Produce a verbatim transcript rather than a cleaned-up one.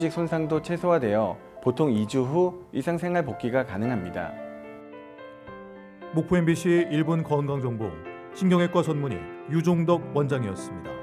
손상도 최소화되어 보통 이 주 후 일상생활 복귀가 가능합니다. 목포 엠비씨 일 분 건강정보 신경외과 전문의 유종덕 원장이었습니다.